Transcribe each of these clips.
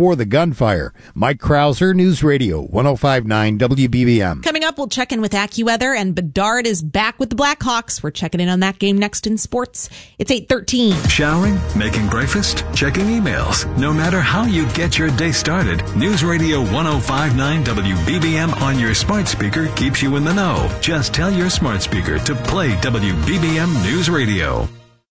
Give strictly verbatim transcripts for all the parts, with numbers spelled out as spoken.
before the gunfire. Mike Krauser, News Radio, one oh five point nine W B B M. Coming up, we'll check in with AccuWeather, and Bedard is back with the Blackhawks. We're checking in on that game next in sports. It's eight thirteen. Showering, making breakfast, checking emails. No matter how you get your day started, News Radio one oh five point nine W B B M on your smart speaker keeps you in the know. Just tell your smart speaker to play W B B M News Radio.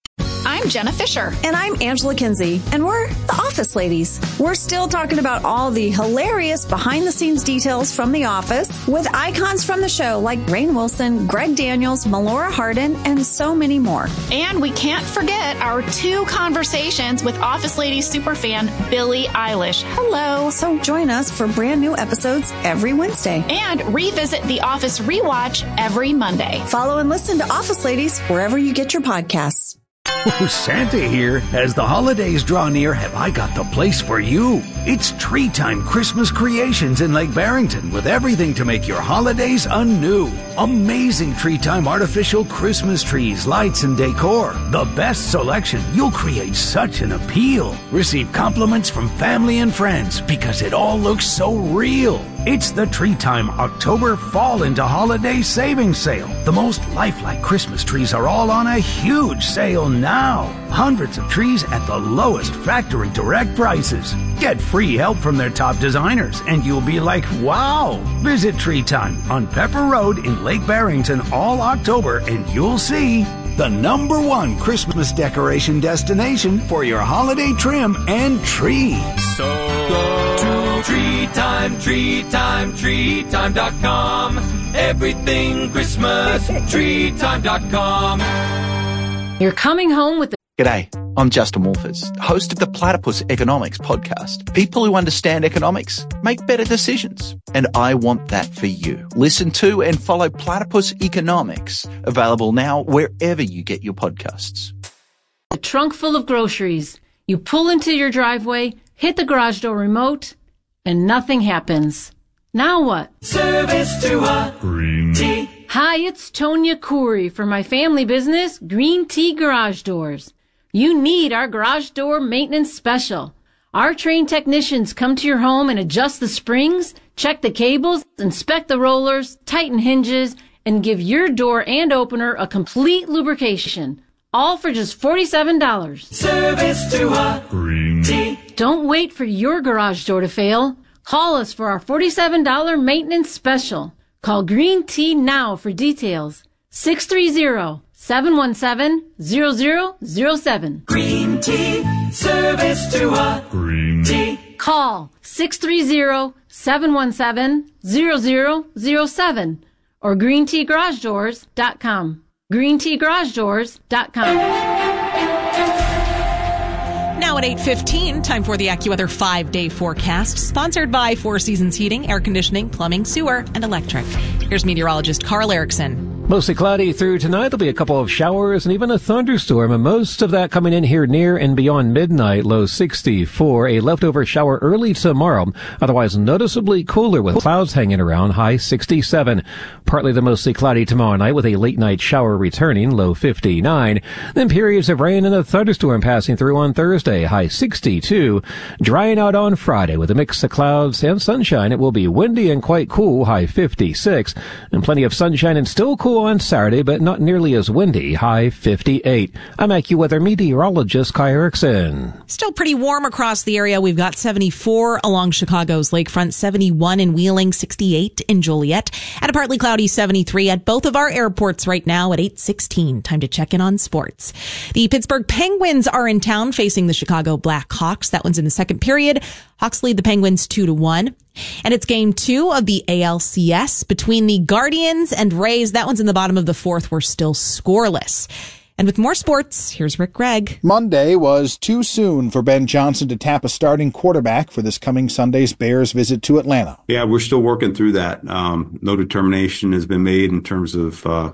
I'm Jenna Fisher. And I'm Angela Kinsey. And we're the Office Ladies. We're still talking about all the hilarious behind-the-scenes details from The Office with icons from the show like Rainn Wilson, Greg Daniels, Melora Hardin, and so many more. And we can't forget our two conversations with Office Ladies superfan Billie Eilish. Hello. So join us for brand new episodes every Wednesday. And revisit The Office Rewatch every Monday. Follow and listen to Office Ladies wherever you get your podcasts. Oh, Santa here. As the holidays draw near, have I got the place for you? It's Tree Time Christmas Creations in Lake Barrington with everything to make your holidays anew. Amazing Tree Time artificial Christmas trees, lights, and decor. The best selection. You'll create such an appeal. Receive compliments from family and friends because it all looks so real. It's the Tree Time October Fall into Holiday Savings Sale. The most lifelike Christmas trees are all on a huge sale now. Hundreds of trees at the lowest factory direct prices. Get free help from their top designers and you'll be like, wow. Visit Tree Time on Pepper Road in Lake Barrington all October and you'll see the number one Christmas decoration destination for your holiday trim and tree. So go to Tree Time, Tree Time, Tree Time dot com. Everything Christmas, Tree Time dot com. You're coming home with the... G'day, I'm Justin Wolfers, host of the Platypus Economics podcast. People who understand economics make better decisions, and I want that for you. Listen to and follow Platypus Economics, available now wherever you get your podcasts. A trunk full of groceries. You pull into your driveway, hit the garage door remote, and nothing happens. Now what? Service to a green tea. Hi, it's Tonya Khoury for my family business, Green Tea Garage Doors. You need our garage door maintenance special. Our trained technicians come to your home and adjust the springs, check the cables, inspect the rollers, tighten hinges, and give your door and opener a complete lubrication. All for just forty-seven dollars. Service to a green tea. Don't wait for your garage door to fail. Call us for our forty-seven dollars maintenance special. Call Green Tea now for details. six three zero, seven one seven, zero zero zero seven. Green Tea. Service to a green tea. Call six three zero, seven one seven, zero zero zero seven or green tea garage doors dot com. green tea garage doors dot com. Now at eight fifteen, time for the AccuWeather five-day forecast, sponsored by Four Seasons Heating, Air Conditioning, Plumbing, Sewer, and Electric. Here's meteorologist Carl Erickson. Mostly cloudy through tonight. There'll be a couple of showers and even a thunderstorm, and most of that coming in here near and beyond midnight. Low sixty-four. A leftover shower early tomorrow. Otherwise noticeably cooler with clouds hanging around. High sixty-seven. Partly to mostly cloudy tomorrow night with a late night shower returning. Low fifty-nine. Then periods of rain and a thunderstorm passing through on Thursday. High sixty-two. Drying out on Friday with a mix of clouds and sunshine. It will be windy and quite cool. High fifty-six. And plenty of sunshine and still cool on Saturday, but not nearly as windy. High fifty-eight. I'm AccuWeather meteorologist Kai Erickson. Still pretty warm across the area. We've got seventy-four along Chicago's lakefront, seventy-one in Wheeling, sixty-eight in Joliet, and a partly cloudy seventy-three at both of our airports right now at eight sixteen. Time to check in on sports. The Pittsburgh Penguins are in town facing the Chicago Blackhawks. That one's in the second period. Hawks lead the Penguins two to one. And it's game two of the A L C S between the Guardians and Rays. That one's in the bottom of the fourth. We're still scoreless. And with more sports, here's Rick Gregg. Monday was too soon for Ben Johnson to tap a starting quarterback for this coming Sunday's Bears visit to Atlanta. Yeah, we're still working through that. Um, no determination has been made in terms of uh,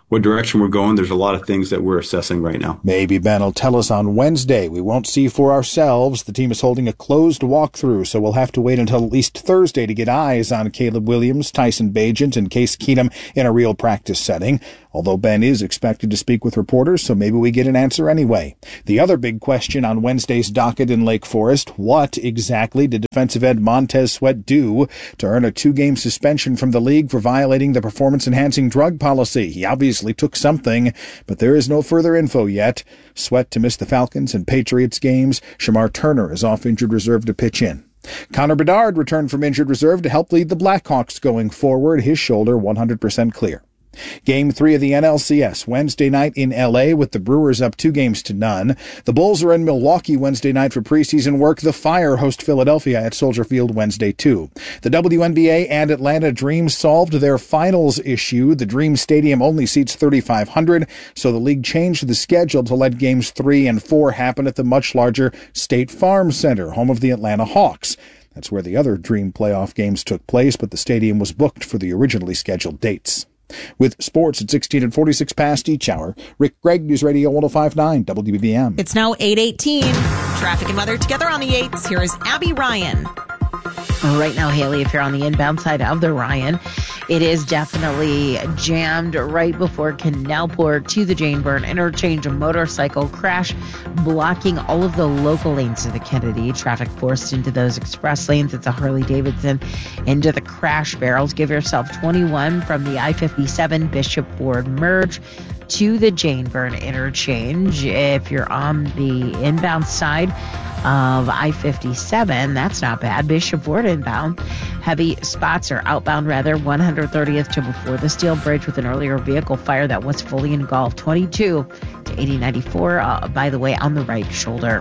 what direction we're going. There's a lot of things that we're assessing right now. Maybe Ben will tell us on Wednesday. We won't see for ourselves. The team is holding a closed walkthrough, so we'll have to wait until at least Thursday to get eyes on Caleb Williams, Tyson Bagent, and Case Keenum in a real practice setting. Although Ben is expected to speak with reporters, so maybe we get an answer anyway. The other big question on Wednesday's docket in Lake Forest, what exactly did defensive end Montez Sweat do to earn a two-game suspension from the league for violating the performance-enhancing drug policy? He obviously took something, but there is no further info yet. Sweat to miss the Falcons and Patriots games. Shamar Turner is off injured reserve to pitch in. Connor Bedard returned from injured reserve to help lead the Blackhawks going forward. His shoulder one hundred percent clear. Game three of the N L C S Wednesday night in L A with the Brewers up two games to none. The Bulls are in Milwaukee Wednesday night for preseason work. The Fire host Philadelphia at Soldier Field Wednesday too. The W N B A and Atlanta Dream solved their finals issue. The Dream Stadium only seats thirty-five hundred, so the league changed the schedule to let games three and four happen at the much larger State Farm Center, home of the Atlanta Hawks. That's where the other Dream playoff games took place, but the stadium was booked for the originally scheduled dates. With sports at sixteen and forty-six past each hour, Rick Gregg, News Radio one oh five point nine W B B M. It's now eight eighteen. Traffic and weather together on the eights. Here is Abby Ryan. Right now, Haley, if you're on the inbound side of the Ryan, it is definitely jammed right before Canalport to the Jane Byrne interchange. A motorcycle crash blocking all of the local lanes to the Kennedy. Traffic forced into those express lanes. It's a Harley-Davidson into the crash barrels. Give yourself twenty-one from the I fifty-seven Bishop Ford merge to the Jane Byrne interchange. If you're on the inbound side of I fifty-seven, that's not bad. Bishop Ford inbound. Heavy spots are outbound rather, one hundred thirtieth to before the Steel Bridge with an earlier vehicle fire that was fully engulfed. twenty-two to eighty ninety-four, uh, by the way, on the right shoulder.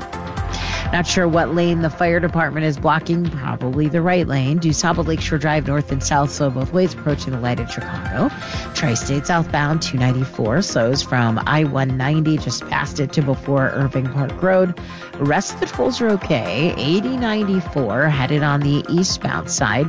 Not sure what lane the fire department is blocking. Probably the right lane. DuSable Lakeshore Drive north and south, so both ways approaching the light at Chicago. Tri-State southbound two ninety-four slows from I one ninety just past it to before Irving Park Road. The rest of the tolls are okay. eighty ninety-four headed on the eastbound side.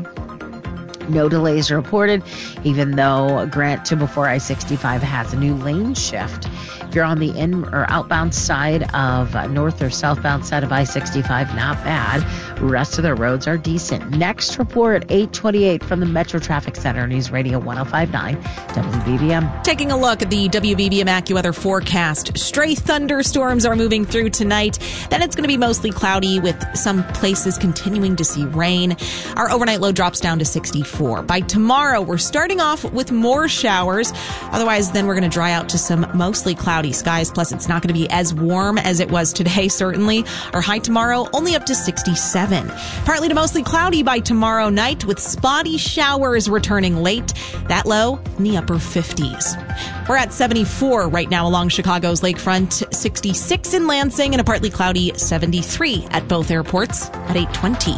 No delays reported, even though Grant to before I sixty-five has a new lane shift. If you're on the in or outbound side of uh, north or southbound side of I sixty-five, not bad. Rest of the roads are decent. Next report, eight twenty-eight from the Metro Traffic Center, News Radio one oh five point nine W B B M. Taking a look at the W B B M AccuWeather forecast. Stray thunderstorms are moving through tonight. Then it's going to be mostly cloudy with some places continuing to see rain. Our overnight low drops down to sixty-four. By tomorrow, we're starting off with more showers. Otherwise, then we're going to dry out to some mostly cloudy skies. Plus, it's not going to be as warm as it was today, certainly. Our high tomorrow, only up to sixty-seven. Partly to mostly cloudy by tomorrow night with spotty showers returning late. That low in the upper fifties. We're at seventy-four right now along Chicago's lakefront, sixty-six in Lansing, and a partly cloudy seventy-three at both airports at eight twenty.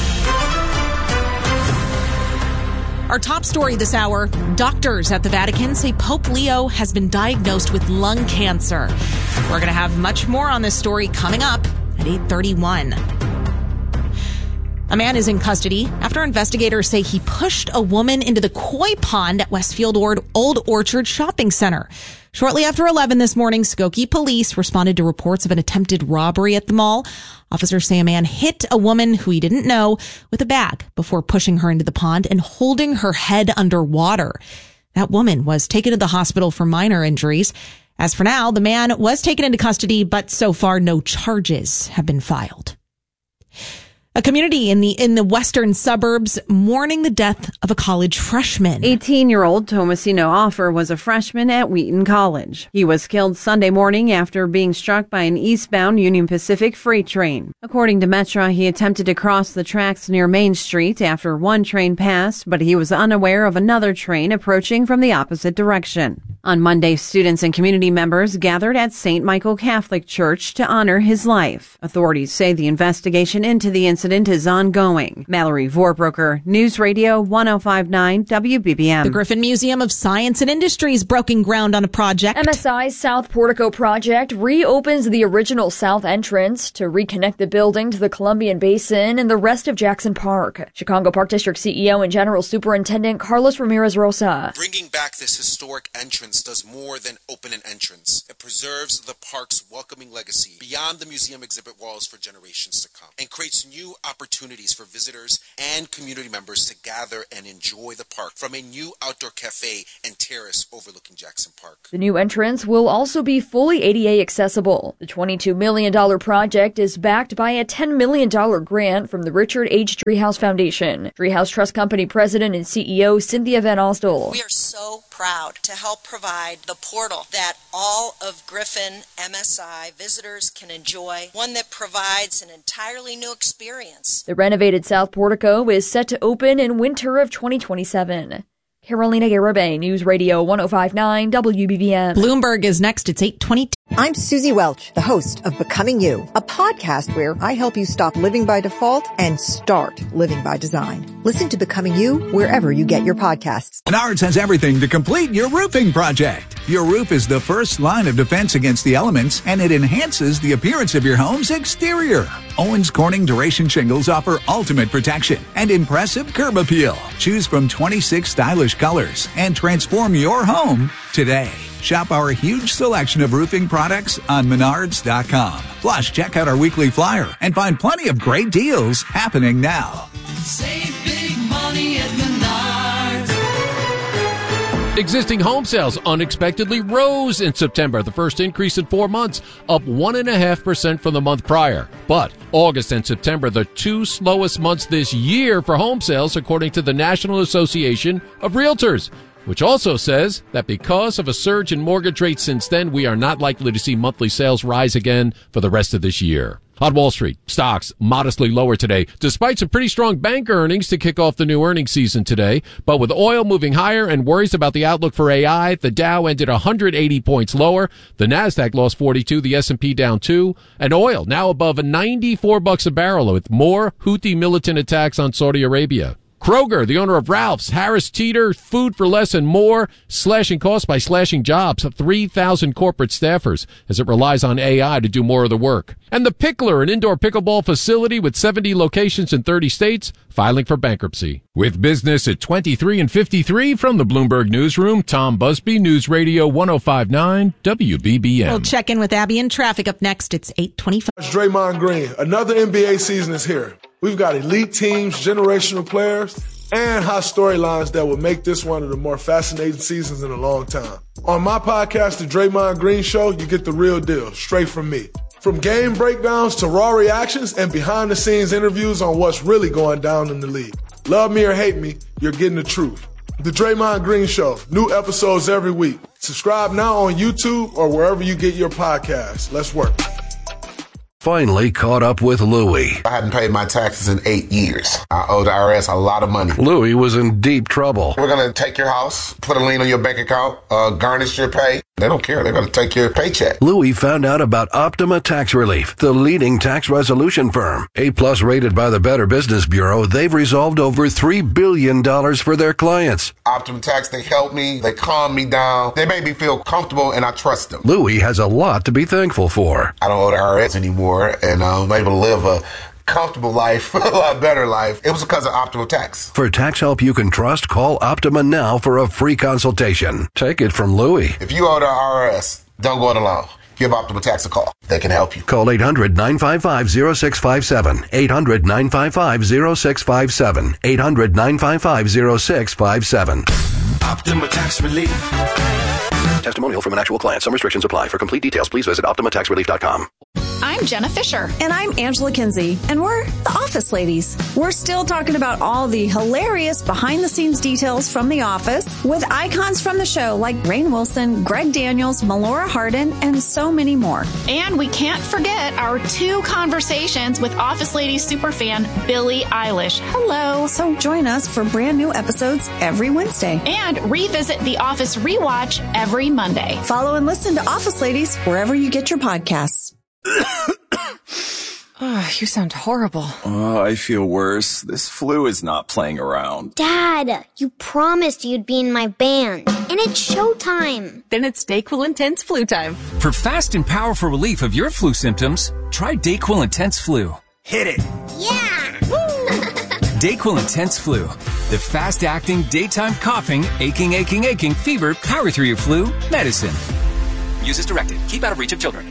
Our top story this hour, doctors at the Vatican say Pope Leo has been diagnosed with lung cancer. We're going to have much more on this story coming up at eight thirty-one. A man is in custody after investigators say he pushed a woman into the koi pond at Westfield Old Orchard Shopping Center. Shortly after eleven this morning, Skokie police responded to reports of an attempted robbery at the mall. Officers say a man hit a woman who he didn't know with a bag before pushing her into the pond and holding her head underwater. That woman was taken to the hospital for minor injuries. As for now, the man was taken into custody, but so far no charges have been filed. A community in the in the western suburbs mourning the death of a college freshman. eighteen-year-old Thomasino Offer was a freshman at Wheaton College. He was killed Sunday morning after being struck by an eastbound Union Pacific freight train. According to Metro, he attempted to cross the tracks near Main Street after one train passed, but he was unaware of another train approaching from the opposite direction. On Monday, students and community members gathered at Saint Michael Catholic Church to honor his life. Authorities say the investigation into the incident is ongoing. Mallory Vorbroker, News Radio one oh five point nine W B B M. The Griffin Museum of Science and Industry is broken ground on a project. M S I's South Portico project reopens the original south entrance to reconnect the building to the Columbian Basin and the rest of Jackson Park. Chicago Park District C E O and General Superintendent Carlos Ramirez Rosa. Bringing back this historic entrance Entrance does more than open an entrance. It preserves the park's welcoming legacy beyond the museum exhibit walls for generations to come, and creates new opportunities for visitors and community members to gather and enjoy the park from a new outdoor cafe and terrace overlooking Jackson Park. The new entrance will also be fully A D A accessible. The twenty-two million dollars project is backed by a ten million dollars grant from the Richard H. Driehaus Foundation. Driehaus Trust Company President and C E O Cynthia Van Osdol. We are so proud to help provide the portal that all of Griffin M S I visitors can enjoy, one that provides an entirely new experience. The renovated South Portico is set to open in winter of twenty twenty-seven. Carolina Garibay, News Radio one oh five point nine W B B M. Bloomberg is next. It's eight twenty-two. I'm Susie Welch, the host of Becoming You, a podcast where I help you stop living by default and start living by design. Listen to Becoming You wherever you get your podcasts. Menards has everything to complete your roofing project. Your roof is the first line of defense against the elements, and it enhances the appearance of your home's exterior. Owens Corning Duration Shingles offer ultimate protection and impressive curb appeal. Choose from twenty-six stylish colors and transform your home today. Shop our huge selection of roofing products on menards dot com. Plus, check out our weekly flyer and find plenty of great deals happening now. Save big money at Menards. Existing home sales unexpectedly rose in September, the first increase in four months, up one point five percent from the month prior. But August and September, the two slowest months this year for home sales, according to the National Association of Realtors, which also says that because of a surge in mortgage rates since then, we are not likely to see monthly sales rise again for the rest of this year. On Wall Street, stocks modestly lower today, despite some pretty strong bank earnings to kick off the new earnings season today. But with oil moving higher and worries about the outlook for A I, the Dow ended one hundred eighty points lower. The Nasdaq lost forty-two, the S and P down two, and oil now above ninety-four bucks a barrel with more Houthi militant attacks on Saudi Arabia. Kroger, the owner of Ralph's, Harris Teeter, Food for Less and more, slashing costs by slashing jobs of three thousand corporate staffers as it relies on A I to do more of the work. And The Pickler, an indoor pickleball facility with seventy locations in thirty states, filing for bankruptcy. With business at twenty-three and fifty-three from the Bloomberg Newsroom, Tom Busby, News Radio one oh five point nine W B B M. We'll check in with Abby in traffic up next. It's eight twenty-five. Draymond Green. Another N B A season is here. We've got elite teams, generational players, and hot storylines that will make this one of the more fascinating seasons in a long time. On my podcast, The Draymond Green Show, you get the real deal, straight from me. From game breakdowns to raw reactions and behind-the-scenes interviews on what's really going down in the league. Love me or hate me, you're getting the truth. The Draymond Green Show, new episodes every week. Subscribe now on YouTube or wherever you get your podcasts. Let's work. Finally caught up with Louie. I hadn't paid my taxes in eight years. I owed the I R S a lot of money. Louie was in deep trouble. We're going to take your house, put a lien on your bank account, uh, garnish your pay. They don't care. They're going to take your paycheck. Louie found out about Optima Tax Relief, the leading tax resolution firm. A-plus rated by the Better Business Bureau, they've resolved over three billion dollars for their clients. Optima Tax, they help me. They calm me down. They make me feel comfortable, and I trust them. Louie has a lot to be thankful for. I don't owe the I R S anymore, and I'm able to live a comfortable life, a lot better life. It was because of Optima Tax. For tax help you can trust, call Optima now for a free consultation. Take it from Louie. If you owe the I R S, don't go it alone. Give Optima Tax a call. They can help you. Call eight hundred nine five five oh six five seven. eight hundred nine five five oh six five seven. eight hundred nine five five oh six five seven. Optima Tax Relief. Testimonial from an actual client. Some restrictions apply. For complete details, please visit optima tax relief dot com. I'm Jenna Fisher. And I'm Angela Kinsey. And we're the Office Ladies. We're still talking about all the hilarious behind-the-scenes details from The Office with icons from the show like Rainn Wilson, Greg Daniels, Melora Hardin, and so many more. And we can't forget our two conversations with Office Ladies superfan Billie Eilish. Hello. So join us for brand new episodes every Wednesday. And revisit The Office Rewatch every Monday. Follow and listen to Office Ladies wherever you get your podcasts. Oh, you sound horrible. Oh, I feel worse. This flu is not playing around. Dad, you promised you'd be in my band. And it's showtime. Then it's DayQuil Intense Flu time. For fast and powerful relief of your flu symptoms, try DayQuil Intense Flu. Hit it. Yeah! Dayquil Intense Flu. The fast-acting, daytime coughing, aching, aching, aching, fever, power through your flu medicine. Use as directed. Keep out of reach of children.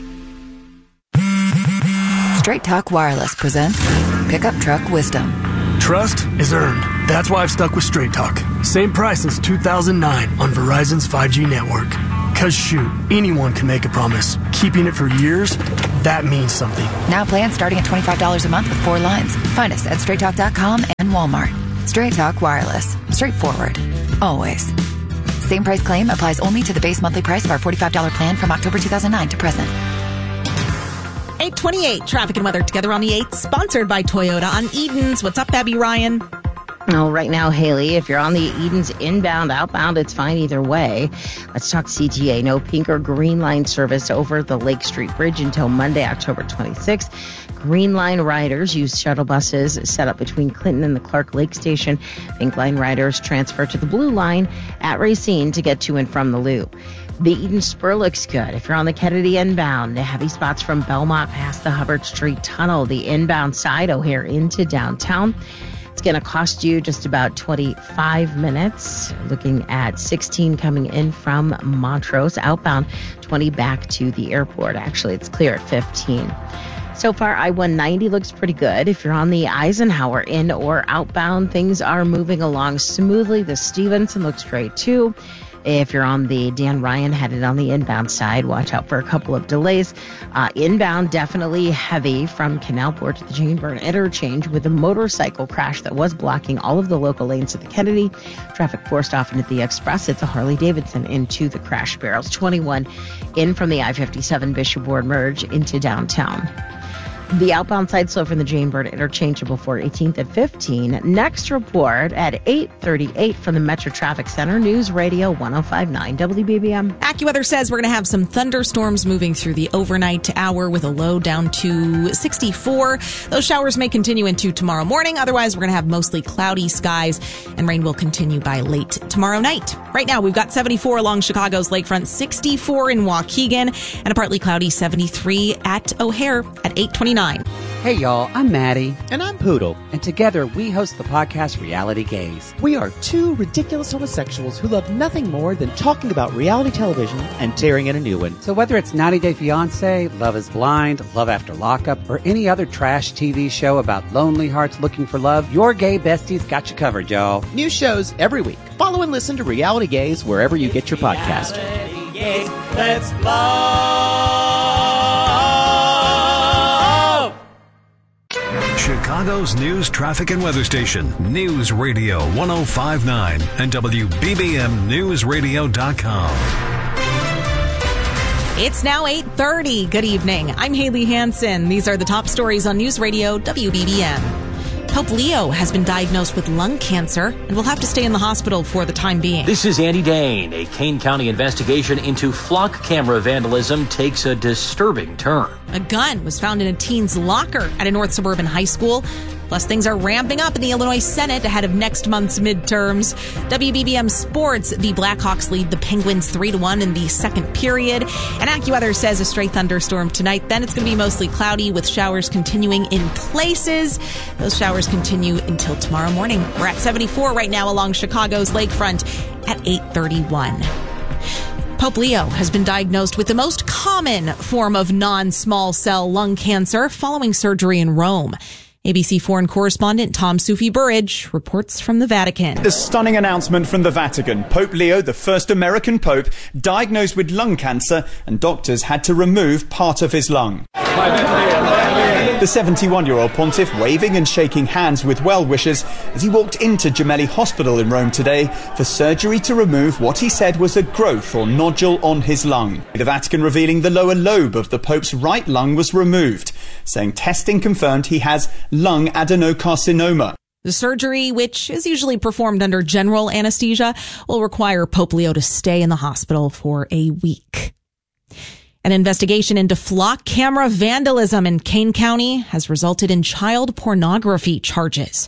Straight Talk Wireless presents Pickup Truck Wisdom. Trust is earned. That's why I've stuck with Straight Talk. Same price since two thousand nine on Verizon's five G network. Cause shoot, anyone can make a promise. Keeping it for years, that means something. Now plans starting at twenty-five dollars a month with four lines. Find us at straight talk dot com and Walmart. Straight Talk Wireless. Straightforward. Always. Same price claim applies only to the base monthly price of our forty-five dollars plan from October two thousand nine to present. eight twenty-eight, traffic and weather together on the eighth, sponsored by Toyota on Edens. What's up, Abby Ryan? Oh, right now, Haley, if you're on the Edens inbound, outbound, it's fine either way. Let's talk C T A. No pink or green line service over the Lake Street Bridge until Monday, October twenty-sixth. Green line riders use shuttle buses set up between Clinton and the Clark Lake Station. Pink line riders transfer to the blue line at Racine to get to and from the loop. The Eden Spur looks good. If you're on the Kennedy inbound, the heavy spots from Belmont past the Hubbard Street Tunnel, the inbound side O'Hare into downtown. It's going to cost you just about twenty-five minutes. Looking at sixteen coming in from Montrose, outbound twenty back to the airport. Actually, it's clear at fifteen. So far, I one ninety looks pretty good. If you're on the Eisenhower in or outbound, things are moving along smoothly. The Stevenson looks great too. If you're on the Dan Ryan headed on the inbound side, watch out for a couple of delays. Uh, inbound, definitely heavy from Canalport to the Jane Byrne interchange with a motorcycle crash that was blocking all of the local lanes at the Kennedy. Traffic forced off into the Express. It's a Harley Davidson into the crash barrels. twenty-one in from the I fifty-seven Bishop Ward merge into downtown. The outbound side slow from the Jane Byrne interchangeable for eighteenth at fifteen. Next report at eight thirty-eight from the Metro Traffic Center, News Radio one oh five point nine W B B M. AccuWeather says we're going to have some thunderstorms moving through the overnight hour with a low down to sixty-four. Those showers may continue into tomorrow morning. Otherwise, we're going to have mostly cloudy skies and rain will continue by late tomorrow night. Right now, we've got seventy-four along Chicago's lakefront, sixty-four in Waukegan, and a partly cloudy seventy-three at O'Hare at eight twenty-nine. Hey y'all, I'm Maddie. And I'm Poodle. And together we host the podcast Reality Gaze. We are two ridiculous homosexuals who love nothing more than talking about reality television and tearing in a new one. So whether it's ninety day fiancé, Love is Blind, Love After Lockup, or any other trash T V show about lonely hearts looking for love, your gay besties got you covered, y'all. New shows every week. Follow and listen to Reality Gaze wherever you get your podcast. Reality Gaze, let's love! Chicago's news, traffic, and weather station, News Radio one oh five point nine and W B B M News Radio dot com. It's now eight thirty. Good evening. I'm Haley Hansen. These are the top stories on News Radio W B B M. Pope Leo has been diagnosed with lung cancer and will have to stay in the hospital for the time being. This is Andy Dane. A Kane County investigation into flock camera vandalism takes a disturbing turn. A gun was found in a teen's locker at a North Suburban high school. Plus, things are ramping up in the Illinois Senate ahead of next month's midterms. W B B M Sports, the Blackhawks lead the Penguins three to one in the second period. And AccuWeather says a stray thunderstorm tonight. Then it's going to be mostly cloudy with showers continuing in places. Those showers continue until tomorrow morning. We're at seventy-four right now along Chicago's lakefront at eight thirty-one. Pope Leo has been diagnosed with the most common form of non-small cell lung cancer following surgery in Rome. A B C foreign correspondent Tom Soufi-Burridge reports from the Vatican. The stunning announcement from the Vatican. Pope Leo, the first American pope, diagnosed with lung cancer, and doctors had to remove part of his lung. The seventy-one-year-old pontiff waving and shaking hands with well-wishers as he walked into Gemelli Hospital in Rome today for surgery to remove what he said was a growth or nodule on his lung. The Vatican revealing the lower lobe of the Pope's right lung was removed, saying testing confirmed he has lung adenocarcinoma. The surgery, which is usually performed under general anesthesia, will require Pope Leo to stay in the hospital for a week. An investigation into flock camera vandalism in Kane County has resulted in child pornography charges.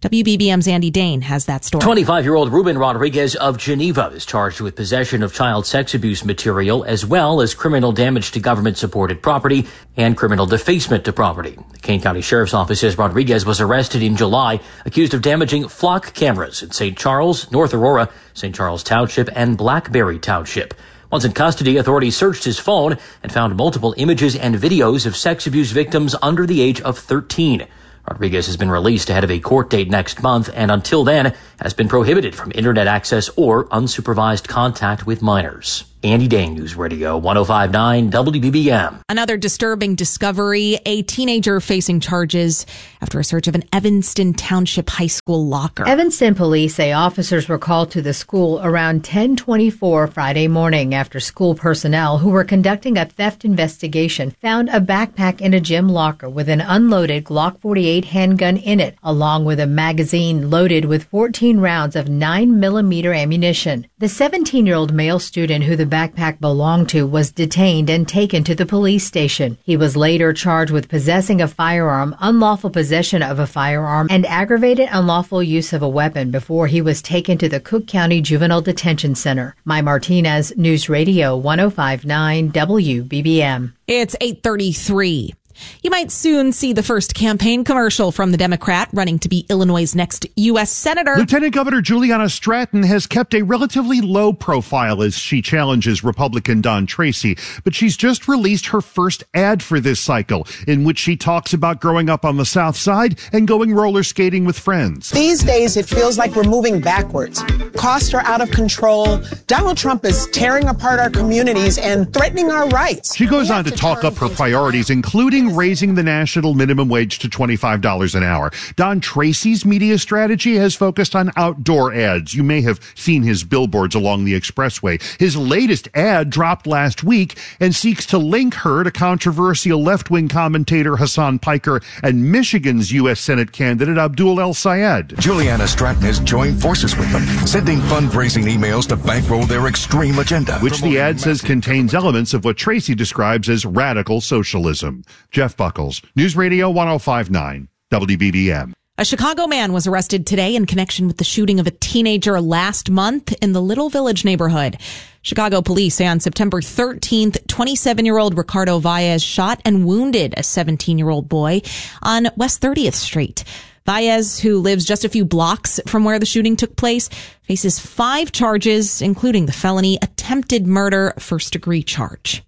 W B B M's Andy Dane has that story. twenty-five-year-old Ruben Rodriguez of Geneva is charged with possession of child sex abuse material as well as criminal damage to government-supported property and criminal defacement to property. The Kane County Sheriff's Office says Rodriguez was arrested in July, accused of damaging flock cameras in Saint Charles, North Aurora, Saint Charles Township, and Blackberry Township. Once in custody, authorities searched his phone and found multiple images and videos of sex abuse victims under the age of thirteen. Rodriguez has been released ahead of a court date next month and until then has been prohibited from internet access or unsupervised contact with minors. Andy Dane, News Radio one oh five point nine W B B M. Another disturbing discovery, a teenager facing charges after a search of an Evanston Township High School locker. Evanston police say officers were called to the school around ten twenty-four Friday morning after school personnel who were conducting a theft investigation found a backpack in a gym locker with an unloaded Glock forty-eight handgun in it, along with a magazine loaded with fourteen rounds of nine millimeter ammunition. The seventeen-year-old male student who the backpack belonged to was detained and taken to the police station. He was later charged with possessing a firearm, unlawful possession of a firearm, and aggravated unlawful use of a weapon before he was taken to the Cook County Juvenile Detention Center. Mai Martinez, News Radio one oh five point nine W B B M. It's eight thirty-three. You might soon see the first campaign commercial from the Democrat running to be Illinois' next U S Senator. Lieutenant Governor Juliana Stratton has kept a relatively low profile as she challenges Republican Don Tracy, but she's just released her first ad for this cycle, in which she talks about growing up on the South Side and going roller skating with friends. These days, it feels like we're moving backwards. Costs are out of control. Donald Trump is tearing apart our communities and threatening our rights. She goes on to talk up her priorities, including raising the national minimum wage to twenty-five dollars an hour. Don Tracy's media strategy has focused on outdoor ads. You may have seen his billboards along the expressway. His latest ad dropped last week and seeks to link her to controversial left-wing commentator Hassan Piker and Michigan's U S Senate candidate Abdul El Sayed. Juliana Stratton has joined forces with them, sending fundraising emails to bankroll their extreme agenda. Which the ad says contains elements of what Tracy describes as radical socialism. Jeff Buckles, News Radio one oh five point nine W B B M. A Chicago man was arrested today in connection with the shooting of a teenager last month in the Little Village neighborhood. Chicago police say on September thirteenth, twenty-seven-year-old Ricardo Valles shot and wounded a seventeen-year-old boy on West thirtieth Street. Valles, who lives just a few blocks from where the shooting took place, faces five charges, including the felony attempted murder first-degree charge.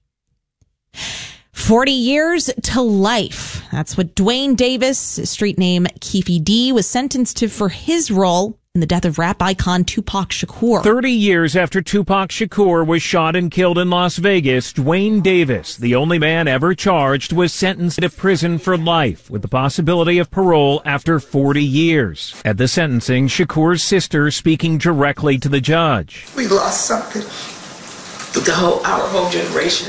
forty years to life. That's what Dwayne Davis, street name Keefe D, was sentenced to for his role in the death of rap icon Tupac Shakur. thirty years after Tupac Shakur was shot and killed in Las Vegas, Dwayne Davis, the only man ever charged, was sentenced to prison for life with the possibility of parole after forty years. At the sentencing, Shakur's sister speaking directly to the judge. We lost something. The whole, our whole generation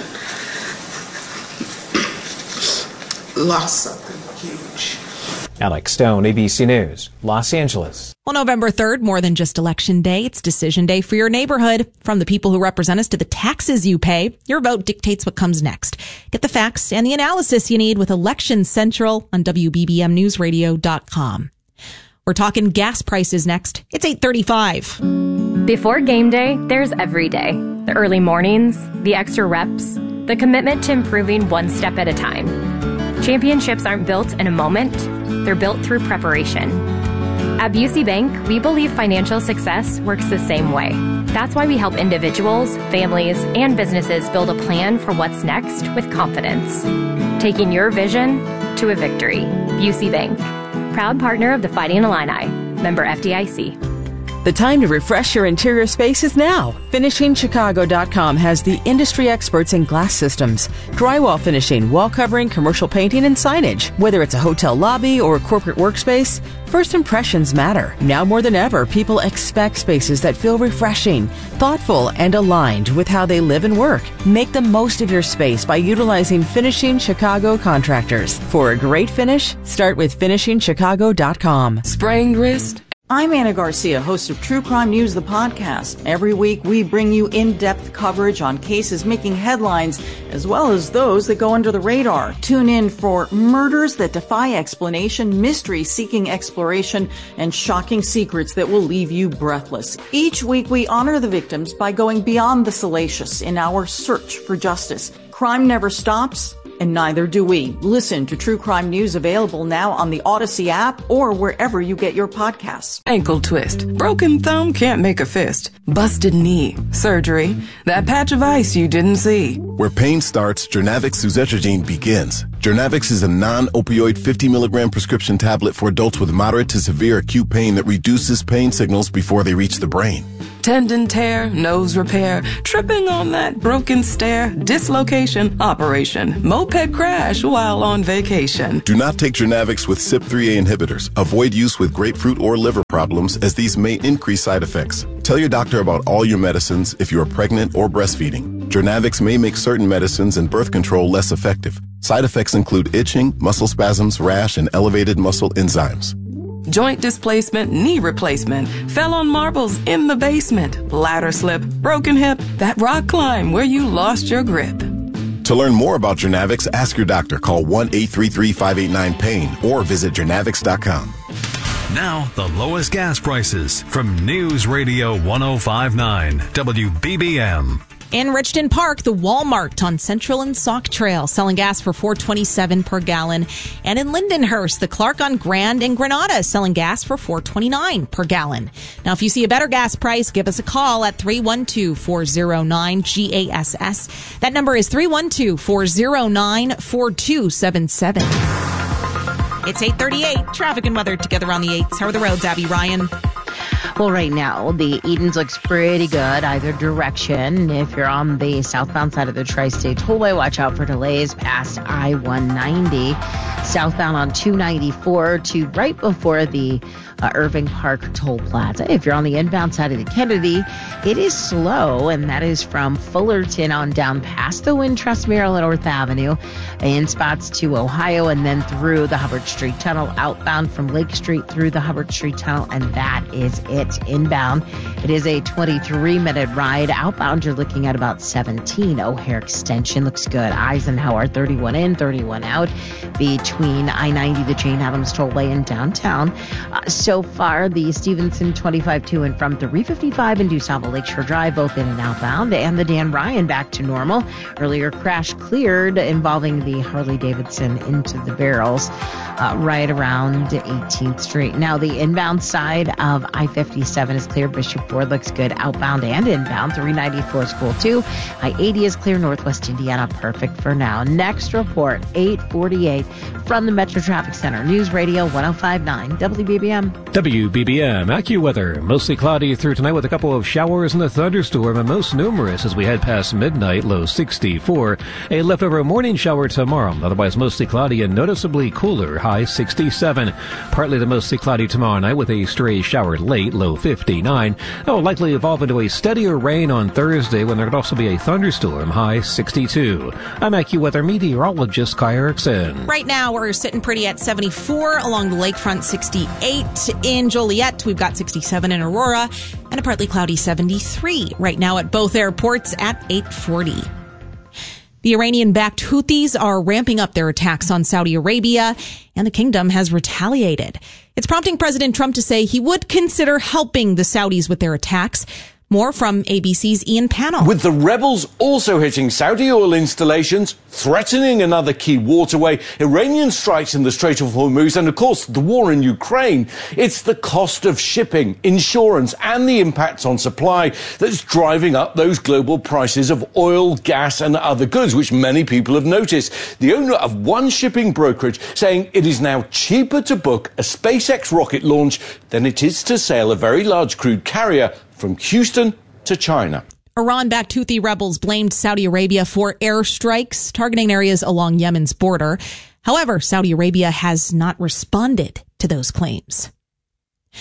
lost something huge. Alex Stone, A B C News, Los Angeles. Well, November third, more than just election day, it's decision day for your neighborhood. From the people who represent us to the taxes you pay, your vote dictates what comes next. Get the facts and the analysis you need with Election Central on W B B M news radio dot com. We're talking gas prices next. It's eight thirty-five. Before game day, there's every day. The early mornings, the extra reps, the commitment to improving one step at a time. Championships aren't built in a moment, they're built through preparation. At Busey Bank, we believe financial success works the same way. That's why we help individuals, families, and businesses build a plan for what's next with confidence. Taking your vision to a victory. Busey Bank, proud partner of the Fighting Illini, member F D I C. The time to refresh your interior space is now. Finishing Chicago dot com has the industry experts in glass systems, drywall finishing, wall covering, commercial painting, and signage. Whether it's a hotel lobby or a corporate workspace, first impressions matter. Now more than ever, people expect spaces that feel refreshing, thoughtful, and aligned with how they live and work. Make the most of your space by utilizing Finishing Chicago contractors. For a great finish, start with Finishing Chicago dot com. Sprained wrist? I'm Anna Garcia, host of True Crime News, the podcast. Every week, we bring you in-depth coverage on cases making headlines, as well as those that go under the radar. Tune in for murders that defy explanation, mystery seeking exploration, and shocking secrets that will leave you breathless. Each week, we honor the victims by going beyond the salacious in our search for justice. Crime never stops, and neither do we. Listen to True Crime News, available now on the Odyssey app or wherever you get your podcasts. Ankle twist. Broken thumb can't make a fist. Busted knee. Surgery. That patch of ice you didn't see. Where pain starts, Jernavix suzetrigine begins. Jernavix is a non-opioid fifty milligram prescription tablet for adults with moderate to severe acute pain that reduces pain signals before they reach the brain. Tendon tear, nose repair, tripping on that broken stair, dislocation, operation, moped crash while on vacation. Do not take Jernavix with C Y P three A inhibitors. Avoid use with grapefruit or liver problems, as these may increase side effects. Tell your doctor about all your medicines if you are pregnant or breastfeeding. Jernavix may make certain medicines and birth control less effective. Side effects include itching, muscle spasms, rash, and elevated muscle enzymes. Joint displacement, knee replacement, fell on marbles in the basement, ladder slip, broken hip, that rock climb where you lost your grip. To learn more about Jernavix, ask your doctor. Call one eight three three, five eight nine, pain or visit jernavix dot com. Now, the lowest gas prices from News Radio one oh five point nine W B B M. In Richton Park, the Walmart on Central and Sauk Trail selling gas for four twenty-seven per gallon. And in Lindenhurst, the Clark on Grand and Granada selling gas for four twenty-nine per gallon. Now, if you see a better gas price, give us a call at three one two, four oh nine, G A S S. That number is three one two, four oh nine, four two seven seven. It's eight thirty-eight. Traffic and weather together on the eights. How are the roads, Abby Ryan? Well, right now, the Edens looks pretty good either direction. If you're on the southbound side of the Tri-State Tollway, watch out for delays past I one ninety. Southbound on two ninety-four to right before the uh, Irving Park Toll Plaza. If you're on the inbound side of the Kennedy, it is slow, and that is from Fullerton on down past the Wintrust Mural at North Avenue, in spots to Ohio, and then through the Hubbard Street Tunnel, outbound from Lake Street through the Hubbard Street Tunnel, and that is it. Inbound, it is a twenty-three minute ride. Outbound, you're looking at about seventeen. O'Hare Extension looks good. Eisenhower, thirty-one in, thirty-one out between I ninety, the Jane Addams Tollway, and downtown. Uh, so far, the Stevenson twenty-five to and from three fifty-five and DuSable Lakeshore Drive, both in and outbound, and the Dan Ryan back to normal. Earlier crash cleared involving the Harley Davidson into the barrels uh, right around eighteenth Street. Now, the inbound side of I fifty-seven is clear. Bishop Ford looks good outbound and inbound. three ninety-four School two. I eighty is clear. Northwest Indiana, perfect for now. Next report, eight forty-eight from the Metro Traffic Center. News Radio one oh five point nine W B B M. W B B M AccuWeather. Mostly cloudy through tonight with a couple of showers and a thunderstorm, and most numerous as we head past midnight, low sixty-four. A leftover morning shower tomorrow. Otherwise mostly cloudy and noticeably cooler, high sixty-seven. Partly to mostly cloudy tomorrow night with a stray shower late, low fifty-nine. That will likely evolve into a steadier rain on Thursday when there could also be a thunderstorm, high sixty-two. I'm AccuWeather meteorologist Kai Erickson. Right now, we're sitting pretty at seventy-four along the lakefront, sixty-eight in Joliet. We've got sixty-seven in Aurora and a partly cloudy seventy-three right now at both airports at eight forty. The Iranian-backed Houthis are ramping up their attacks on Saudi Arabia, and the kingdom has retaliated. It's prompting President Trump to say he would consider helping the Saudis with their attacks. More from A B C's Ian Pannell. With the rebels also hitting Saudi oil installations, threatening another key waterway, Iranian strikes in the Strait of Hormuz, and of course the war in Ukraine, it's the cost of shipping, insurance, and the impacts on supply that's driving up those global prices of oil, gas, and other goods, which many people have noticed. The owner of one shipping brokerage saying it is now cheaper to book a SpaceX rocket launch than it is to sail a very large crude carrier from Houston to China. Iran-backed Houthi rebels blamed Saudi Arabia for airstrikes targeting areas along Yemen's border. However, Saudi Arabia has not responded to those claims.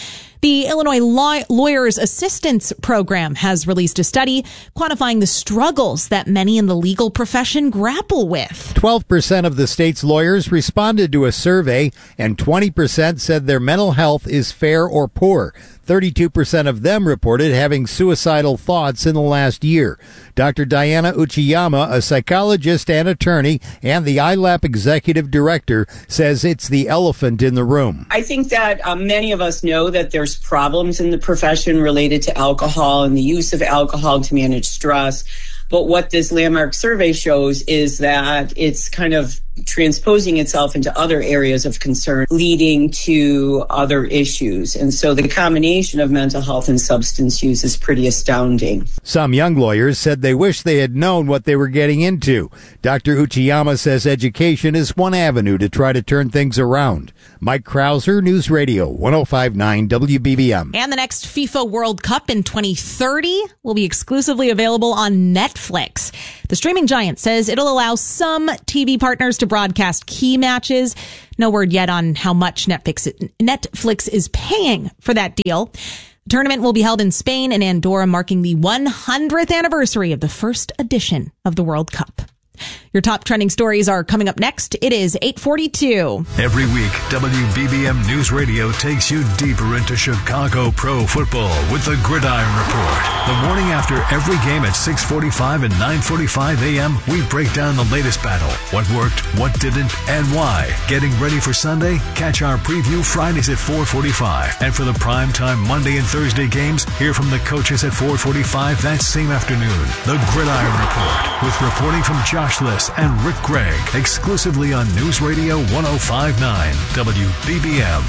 The Illinois Law- Lawyers Assistance Program has released a study quantifying the struggles that many in the legal profession grapple with. twelve percent of the state's lawyers responded to a survey, and twenty percent said their mental health is fair or poor. thirty-two percent of them reported having suicidal thoughts in the last year. Doctor Diana Uchiyama, a psychologist and attorney and the I LAP executive director, says it's the elephant in the room. I think that um, many of us know that there's problems in the profession related to alcohol and the use of alcohol to manage stress. But what this landmark survey shows is that it's kind of transposing itself into other areas of concern, leading to other issues. And so the combination of mental health and substance use is pretty astounding. Some young lawyers said they wish they had known what they were getting into. Doctor Uchiyama says education is one avenue to try to turn things around. Mike Krauser, News Radio one oh five point nine W B B M. And the next FIFA World Cup in twenty thirty will be exclusively available on Netflix. The streaming giant says it'll allow some T V partners to broadcast key matches. No word yet on how much Netflix Netflix is paying for that deal. The tournament will be held in Spain and Andorra, marking the one hundredth anniversary of the first edition of the World Cup. Your top trending stories are coming up next. It is eight forty-two. Every week, W B B M News Radio takes you deeper into Chicago pro football with the Gridiron Report. The morning after every game at six forty-five and nine forty-five a.m., we break down the latest battle, what worked, what didn't, and why. Getting ready for Sunday? Catch our preview Fridays at four forty-five. And for the primetime Monday and Thursday games, hear from the coaches at four forty-five that same afternoon. The Gridiron Report, with reporting from Josh Liss and Rick Gregg, exclusively on News Radio one oh five point nine W B B M.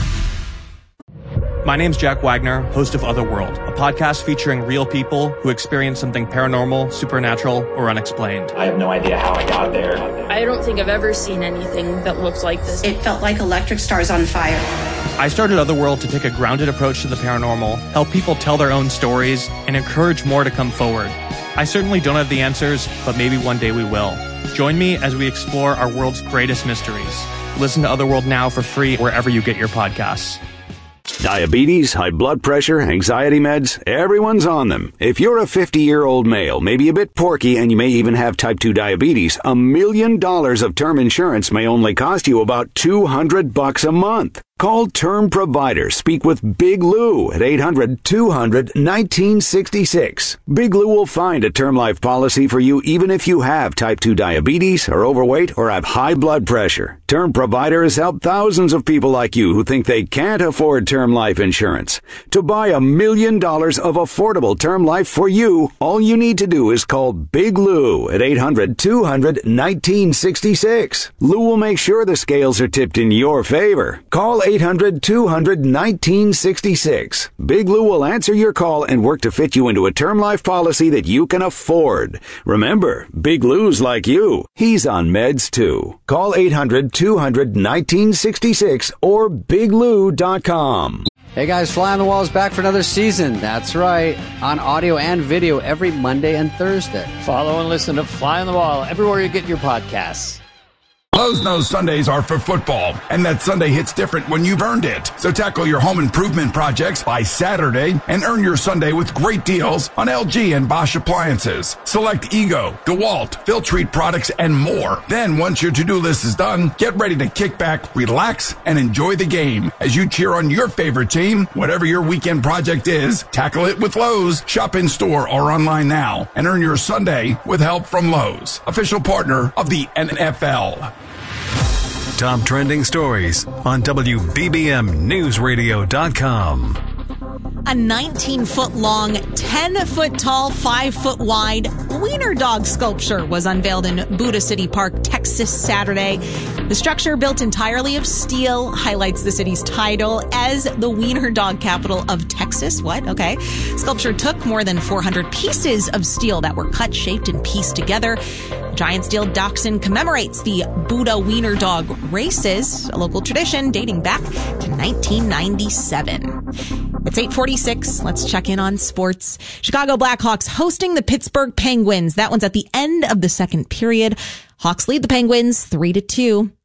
My name's Jack Wagner, host of Otherworld, a podcast featuring real people who experience something paranormal, supernatural, or unexplained. I have no idea how I got there. I don't think I've ever seen anything that looks like this. It felt like electric stars on fire. I started Otherworld to take a grounded approach to the paranormal, help people tell their own stories, and encourage more to come forward. I certainly don't have the answers, but maybe one day we will. Join me as we explore our world's greatest mysteries. Listen to Otherworld now for free wherever you get your podcasts. Diabetes, high blood pressure, anxiety meds, everyone's on them. If you're a fifty-year-old male, maybe a bit porky, and you may even have type two diabetes, a million dollars of term insurance may only cost you about two hundred bucks a month. Call Term Provider. Speak with Big Lou at eight hundred, two hundred, nineteen sixty-six. Big Lou will find a term life policy for you even if you have type two diabetes, are overweight, or have high blood pressure. Term Provider has helped thousands of people like you who think they can't afford term life insurance. To buy a million dollars of affordable term life for you, all you need to do is call Big Lou at eight hundred, two hundred, nineteen sixty-six. Lou will make sure the scales are tipped in your favor. Call eight hundred, two hundred, nineteen sixty-six. Big Lou will answer your call and work to fit you into a term life policy that you can afford. Remember, Big Lou's like you. He's on meds too. Call eight hundred, two hundred, nineteen sixty-six or big lou dot com. Hey guys, Fly on the Wall is back for another season. That's right, on audio and video every Monday and Thursday. Follow and listen to Fly on the Wall everywhere you get your podcasts. Lowe's knows Sundays are for football, and that Sunday hits different when you've earned it. So tackle your home improvement projects by Saturday and earn your Sunday with great deals on L G and Bosch appliances. Select Ego, DeWalt, Filtrete products, and more. Then, once your to-do list is done, get ready to kick back, relax, and enjoy the game as you cheer on your favorite team. Whatever your weekend project is, tackle it with Lowe's. Shop in store or online now and earn your Sunday with help from Lowe's, official partner of the N F L. Top trending stories on W B B M News Radio dot com. A nineteen-foot-long, ten-foot-tall, five-foot-wide wiener dog sculpture was unveiled in Buda City Park, Texas, Saturday. The structure, built entirely of steel, highlights the city's title as the wiener dog capital of Texas. What? Okay. Sculpture took more than four hundred pieces of steel that were cut, shaped, and pieced together. Giant steel dachshund commemorates the Buda Wiener Dog races, a local tradition dating back to nineteen ninety-seven. It's eight forty-six. Let's check in on sports. Chicago Blackhawks hosting the Pittsburgh Penguins. That one's at the end of the second period. Hawks lead the Penguins three to two.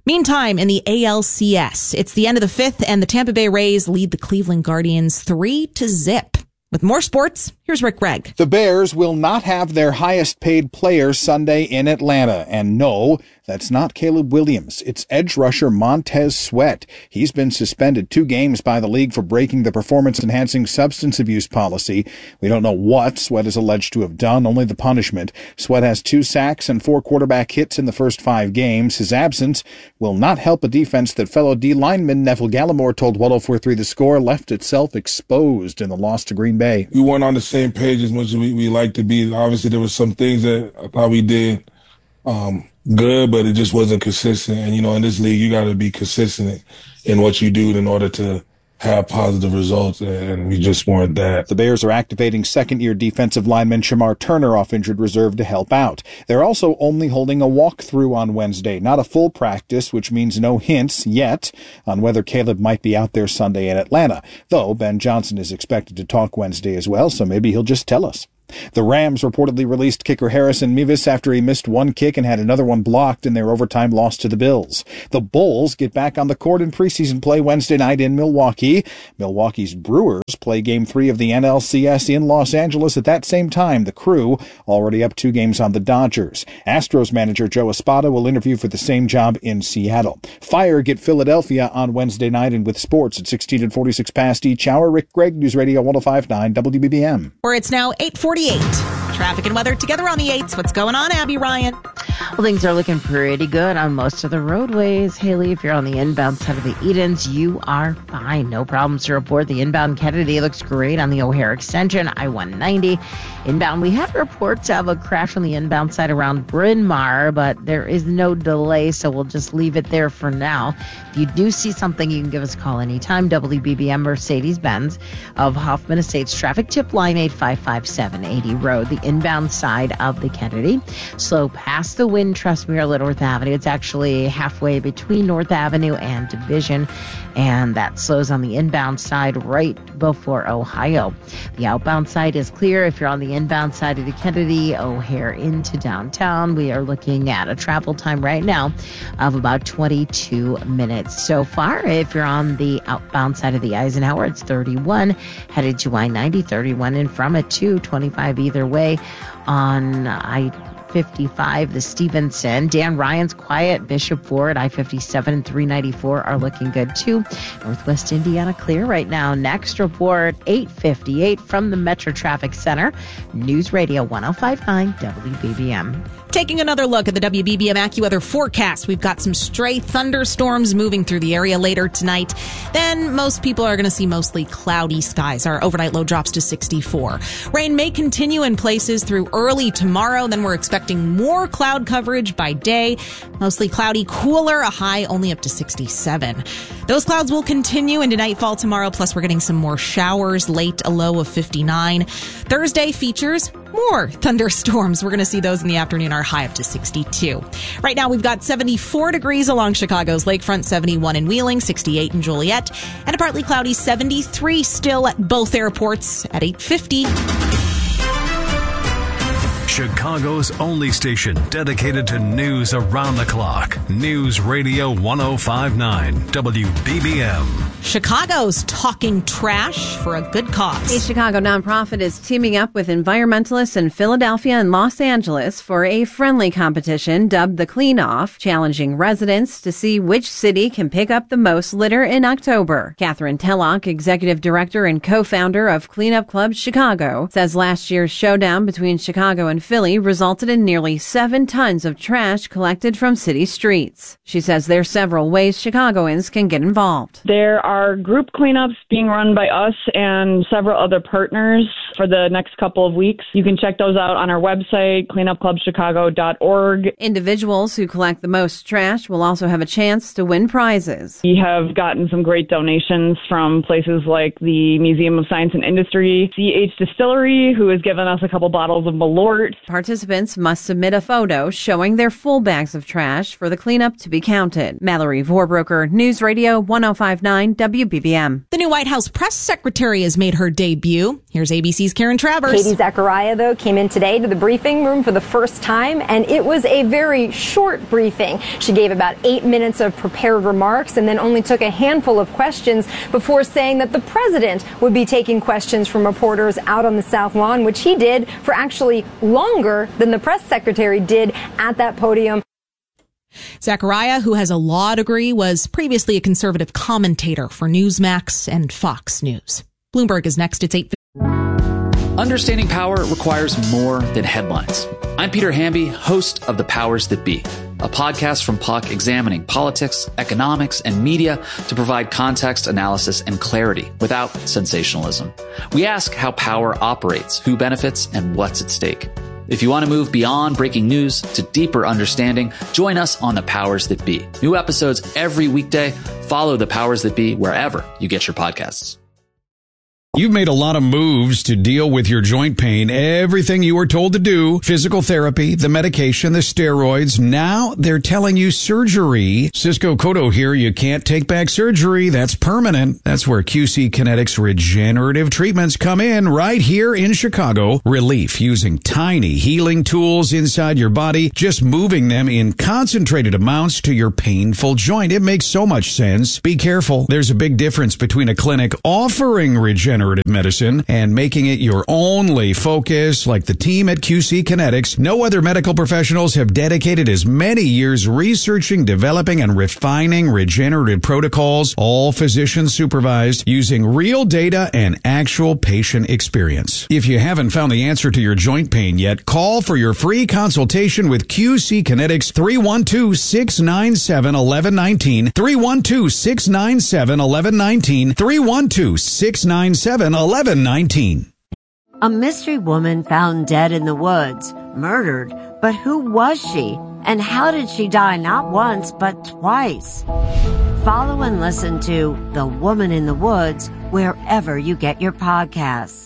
Meantime, in the A L C S, it's the end of the fifth, and the Tampa Bay Rays lead the Cleveland Guardians three to zip. With more sports, here's Rick Gregg. The Bears will not have their highest paid player Sunday in Atlanta. And no, that's not Caleb Williams. It's edge rusher Montez Sweat. He's been suspended two games by the league for breaking the performance-enhancing substance abuse policy. We don't know what Sweat is alleged to have done, only the punishment. Sweat has two sacks and four quarterback hits in the first five games. His absence will not help a defense that fellow D lineman Neville Gallimore told one oh four point three The Score left itself exposed in the loss to Green Bay. We weren't on the same page as much as we, we like to be. Obviously, there were some things that I thought we did um, good, but it just wasn't consistent. And, you know, in this league, you got to be consistent in what you do in order to have positive results, and we just weren't that. The Bears are activating second-year defensive lineman Shamar Turner off injured reserve to help out. They're also only holding a walkthrough on Wednesday, not a full practice, which means no hints yet on whether Caleb might be out there Sunday in Atlanta, though Ben Johnson is expected to talk Wednesday as well, so maybe he'll just tell us. The Rams reportedly released kicker Harrison Mevis after he missed one kick and had another one blocked in their overtime loss to the Bills. The Bulls get back on the court in preseason play Wednesday night in Milwaukee. Milwaukee's Brewers play Game three of the N L C S in Los Angeles at that same time. The Crew already up two games on the Dodgers. Astros manager Joe Espada will interview for the same job in Seattle. Fire get Philadelphia on Wednesday night, and with sports at sixteen and forty-six past each hour, Rick Gregg, News Radio one oh five point nine W B B M. Where it's now eight forty-eight. Traffic and weather together on the eights. What's going on, Abby Ryan? Well, things are looking pretty good on most of the roadways. Haley, if you're on the inbound side of the Edens, you are fine. No problems to report. The inbound Kennedy looks great on the O'Hare extension, I one ninety. Inbound, we have reports of a crash on the inbound side around Bryn Mawr, but there is no delay, so we'll just leave it there for now. If you do see something, you can give us a call anytime. W B B M Mercedes-Benz of Hoffman Estates traffic tip line eight five five seven eighty Road, the inbound side of the Kennedy. Slow past the wind, trust me, at North Avenue. It's actually halfway between North Avenue and Division, and that slows on the inbound side right before Ohio. The outbound side is clear. If you're on the inbound side of the Kennedy, O'Hare into downtown, we are looking at a travel time right now of about twenty-two minutes so far. If you're on the outbound side of the Eisenhower, it's thirty-one, headed to I ninety, thirty-one and from it to twenty-five either way on I fifty-five, the Stevenson. Dan Ryan's quiet. Bishop Ford, I fifty-seven and three ninety-four are looking good too. Northwest Indiana clear right now. Next report, eight fifty-eight from the Metro Traffic Center. News Radio one oh five point nine W B B M. Taking another look at the W B B M AccuWeather forecast, we've got some stray thunderstorms moving through the area later tonight. Then most people are going to see mostly cloudy skies. Our overnight low drops to sixty-four. Rain may continue in places through early tomorrow. Then we're expecting more cloud coverage by day. Mostly cloudy, cooler, a high only up to sixty-seven. Those clouds will continue into nightfall tomorrow. Plus, we're getting some more showers late, a low of fifty-nine. Thursday features more thunderstorms. We're going to see those in the afternoon, our high up to sixty-two. Right now, we've got seventy-four degrees along Chicago's lakefront, seventy-one in Wheeling, sixty-eight in Joliet, and a partly cloudy seventy-three still at both airports at eight fifty. Chicago's only station dedicated to news around the clock. News Radio one oh five point nine W B B M. Chicago's talking trash for a good cause. A Chicago nonprofit is teaming up with environmentalists in Philadelphia and Los Angeles for a friendly competition dubbed the Clean Off, challenging residents to see which city can pick up the most litter in October. Catherine Tellock, executive director and co-founder of Cleanup Club Chicago, says last year's showdown between Chicago and Philly resulted in nearly seven tons of trash collected from city streets. She says there are several ways Chicagoans can get involved. There are Are group cleanups being run by us and several other partners for the next couple of weeks. You can check those out on our website, cleanup club chicago dot org. Individuals who collect the most trash will also have a chance to win prizes. We have gotten some great donations from places like the Museum of Science and Industry, C H Distillery, who has given us a couple bottles of Malort. Participants must submit a photo showing their full bags of trash for the cleanup to be counted. Mallory Vorbroker, News Radio one oh five point nine W B B M. The new White House press secretary has made her debut. Here's A B C's C's Karen Travers. Katie Zachariah, though, came in today to the briefing room for the first time, and it was a very short briefing. She gave about eight minutes of prepared remarks and then only took a handful of questions before saying that the president would be taking questions from reporters out on the South Lawn, which he did for actually longer than the press secretary did at that podium. Zachariah, who has a law degree, was previously a conservative commentator for Newsmax and Fox News. Bloomberg is next. It's eight. Understanding power requires more than headlines. I'm Peter Hamby, host of The Powers That Be, a podcast from Puck examining politics, economics, and media to provide context, analysis, and clarity without sensationalism. We ask how power operates, who benefits, and what's at stake. If you want to move beyond breaking news to deeper understanding, join us on The Powers That Be. New episodes every weekday. Follow The Powers That Be wherever you get your podcasts. You've made a lot of moves to deal with your joint pain. Everything you were told to do, physical therapy, the medication, the steroids. Now they're telling you surgery. Cisco Cotto here. You can't take back surgery. That's permanent. That's where Q C Kinetics regenerative treatments come in right here in Chicago. Relief using tiny healing tools inside your body, just moving them in concentrated amounts to your painful joint. It makes so much sense. Be careful. There's a big difference between a clinic offering regenerative medicine and making it your only focus, like the team at Q C Kinetics. No other medical professionals have dedicated as many years researching, developing, and refining regenerative protocols, all physician supervised, using real data and actual patient experience. If you haven't found the answer to your joint pain yet, call for your free consultation with Q C Kinetics. Three one two, six nine seven, one one one nine. three one two, six nine seven, one one one nine. three one two, six nine seven, eleven nineteen. A mystery woman found dead in the woods, murdered, but who was she? And how did she die not once, but twice? Follow and listen to The Woman in the Woods wherever you get your podcasts.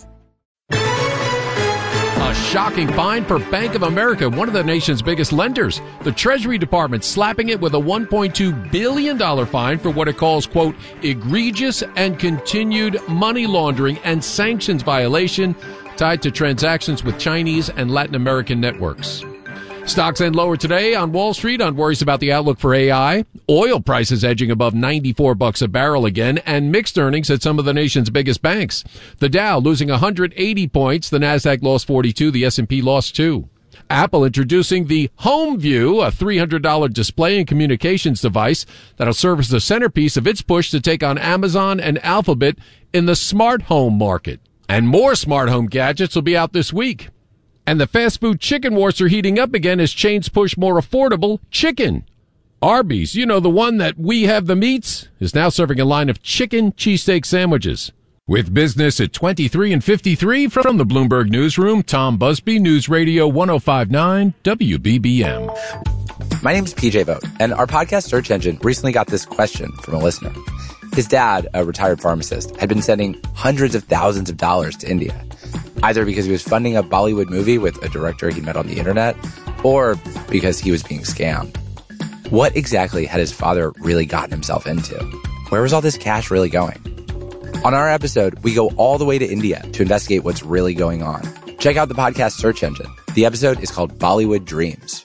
A shocking fine for Bank of America, one of the nation's biggest lenders. The Treasury Department slapping it with a one point two billion dollars fine for what it calls, quote, egregious and continued money laundering and sanctions violation tied to transactions with Chinese and Latin American networks. Stocks end lower today on Wall Street on worries about the outlook for A I. Oil prices edging above ninety-four bucks a barrel again, and mixed earnings at some of the nation's biggest banks. The Dow losing one hundred eighty points, the Nasdaq lost forty-two, the S and P lost two. Apple introducing the HomeView, a three hundred dollars display and communications device that'll serve as the centerpiece of its push to take on Amazon and Alphabet in the smart home market. And more smart home gadgets will be out this week. And the fast food chicken wars are heating up again as chains push more affordable chicken. Arby's, you know, the one that we have the meats, is now serving a line of chicken cheesesteak sandwiches. With business at twenty-three and fifty-three from the Bloomberg Newsroom, Tom Busby, News Radio one oh five point nine W B B M. My name is P J Vogt, and our podcast search engine recently got this question from a listener. His dad, a retired pharmacist, had been sending hundreds of thousands of dollars to India, either because he was funding a Bollywood movie with a director he met on the internet, or because he was being scammed. What exactly had his father really gotten himself into? Where was all this cash really going? On our episode, we go all the way to India to investigate what's really going on. Check out the podcast search engine. The episode is called Bollywood Dreams.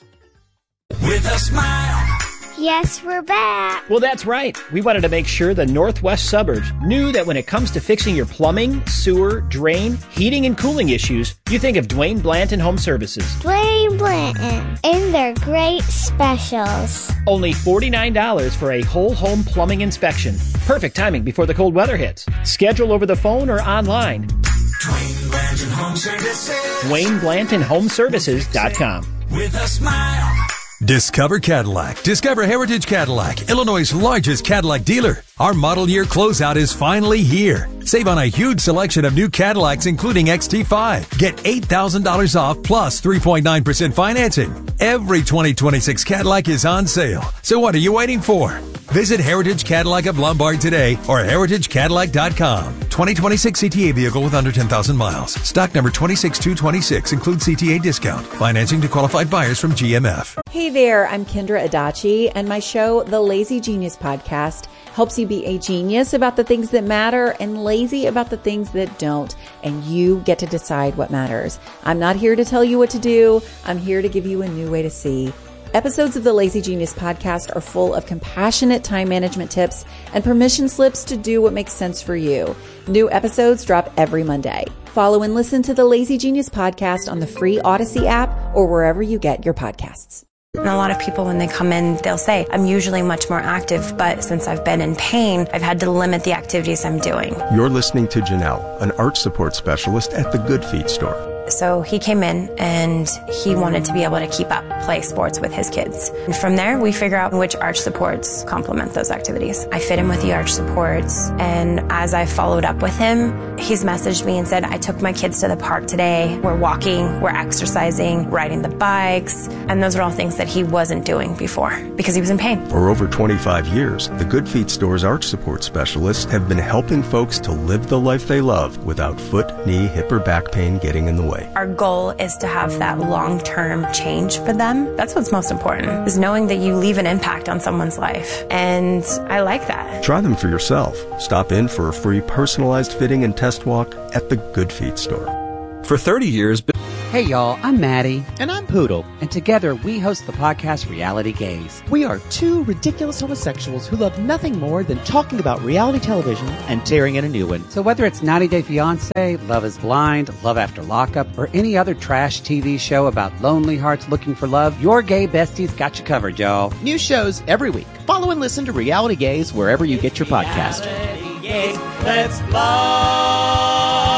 With a smile. Yes, we're back. Well, that's right. We wanted to make sure the Northwest suburbs knew that when it comes to fixing your plumbing, sewer, drain, heating, and cooling issues, you think of Dwayne Blanton Home Services. Dwayne Blanton and their great specials. Only forty-nine dollars for a whole home plumbing inspection. Perfect timing before the cold weather hits. Schedule over the phone or online. Dwayne Blanton Home Services. Dwayne Blanton Home Services dot com. With a smile. Discover Cadillac. Discover Heritage Cadillac, Illinois' largest Cadillac dealer. Our model year closeout is finally here. Save on a huge selection of new Cadillacs, including X T five. Get eight thousand dollars off plus three point nine percent financing. Every twenty twenty-six Cadillac is on sale. So what are you waiting for? Visit Heritage Cadillac of Lombard today or heritage cadillac dot com. twenty twenty-six C T A vehicle with under ten thousand miles. Stock number two six two two six includes C T A discount. Financing to qualified buyers from G M F. Hey there, I'm Kendra Adachi, and my show, The Lazy Genius Podcast, helps you be a genius about the things that matter and lazy about the things that don't. And you get to decide what matters. I'm not here to tell you what to do. I'm here to give you a new way to see. Episodes of the Lazy Genius Podcast are full of compassionate time management tips and permission slips to do what makes sense for you. New episodes drop every Monday. Follow and listen to the Lazy Genius Podcast on the free Odyssey app or wherever you get your podcasts. And a lot of people, when they come in, they'll say, I'm usually much more active, but since I've been in pain, I've had to limit the activities I'm doing. You're listening to Janelle, an arch support specialist at the Good Feet store. So he came in and he wanted to be able to keep up, play sports with his kids. And from there, we figure out which arch supports complement those activities. I fit him with the arch supports. And as I followed up with him, he's messaged me and said, I took my kids to the park today. We're walking, we're exercising, riding the bikes. And those are all things that he wasn't doing before because he was in pain. For over twenty-five years, the Good Feet store's arch support specialists have been helping folks to live the life they love without foot, knee, hip, or back pain getting in the way. Our goal is to have that long-term change for them. That's what's most important, is knowing that you leave an impact on someone's life. And I like that. Try them for yourself. Stop in for a free personalized fitting and test walk at the Good Feet store. For thirty years... Hey y'all, I'm Maddie. And I'm Poodle. And together we host the podcast Reality Gaze. We are two ridiculous homosexuals who love nothing more than talking about reality television and tearing in a new one. So whether it's ninety day fiancé, Love is Blind, Love After Lockup, or any other trash T V show about lonely hearts looking for love, your gay besties got you covered, y'all. New shows every week. Follow and listen to Reality Gaze wherever you get your podcast. Reality Gaze, let's love.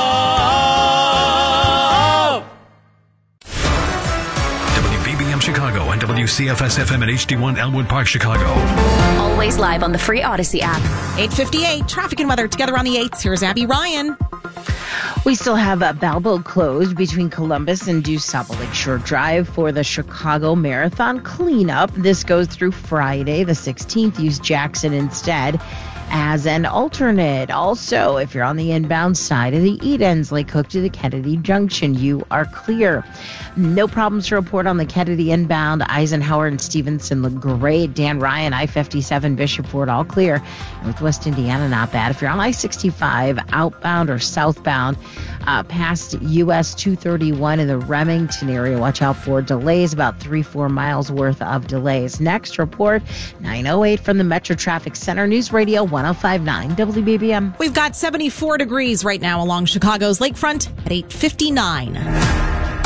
Chicago and W C F S F M at H D one Elmwood Park, Chicago. Always live on the free Odyssey app. eight fifty-eight, traffic and weather together on the eights. Here's Abby Ryan. We still have a Balboa closed between Columbus and DuSable Lakeshore Drive for the Chicago Marathon cleanup. This goes through Friday, the sixteenth. Use Jackson instead as an alternate. Also, if you're on the inbound side of the Edens, Lake Cook to the Kennedy Junction, you are clear. No problems to report on the Kennedy inbound, Eisenhower and Stevenson look great. Dan Ryan, I fifty-seven, Bishop Ford, all clear. Northwest Indiana, not bad. If you're on I sixty-five, outbound or southbound, uh, past U S two thirty-one in the Remington area, watch out for delays, about three, four miles worth of delays. Next report, nine oh eight from the Metro Traffic Center, News Radio one oh five point nine W B B M. We've got seventy-four degrees right now along Chicago's lakefront at eight fifty-nine.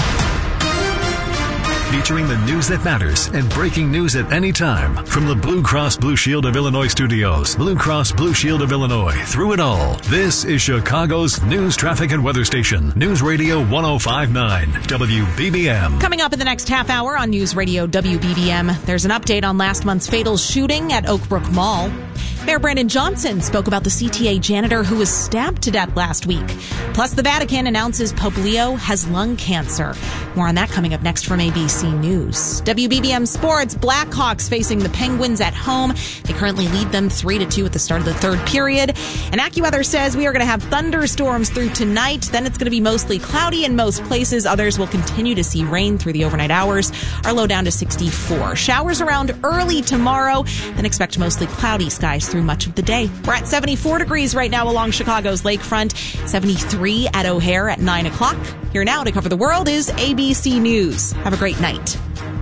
Featuring the news that matters and breaking news at any time. From the Blue Cross Blue Shield of Illinois studios, Blue Cross Blue Shield of Illinois, through it all. This is Chicago's news, traffic, and weather station. News Radio one oh five point nine W B B M. Coming up in the next half hour on News Radio W B B M, there's an update on last month's fatal shooting at Oakbrook Mall. Mayor Brandon Johnson spoke about the C T A janitor who was stabbed to death last week. Plus, the Vatican announces Pope Leo has lung cancer. More on that coming up next from A B C News. W B B M Sports, Blackhawks facing the Penguins at home. They currently lead them three to two at the start of the third period. And AccuWeather says we are going to have thunderstorms through tonight. Then it's going to be mostly cloudy in most places. Others will continue to see rain through the overnight hours. Our low down to sixty-four. Showers around early tomorrow. Then expect mostly cloudy skies through much of the day. We're at seventy-four degrees right now along Chicago's lakefront. seventy-three at O'Hare at nine o'clock. Here now to cover the world is A B C News. Have a great night.